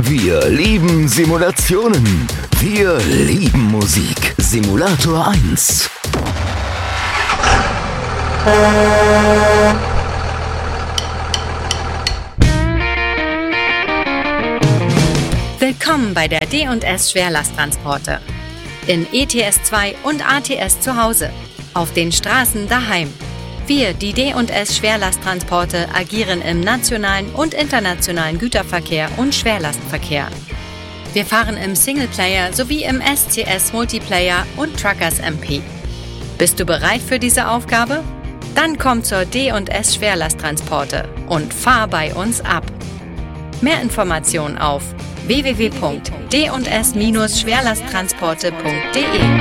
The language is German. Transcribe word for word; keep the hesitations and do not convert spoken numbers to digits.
Wir lieben Simulationen. Wir lieben Musik. Simulator eins. Willkommen bei der D und S Schwerlasttransporte. In E T S zwei und A T S zu Hause. Auf den Straßen daheim. Wir, die D und S Schwerlasttransporte, agieren im nationalen und internationalen Güterverkehr und Schwerlastverkehr. Wir fahren im Singleplayer sowie im S C S Multiplayer und Truckers M P. Bist du bereit für diese Aufgabe? Dann komm zur D und S Schwerlasttransporte und fahr bei uns ab. Mehr Informationen auf w w w punkt d und s Schwerlasttransporte punkt de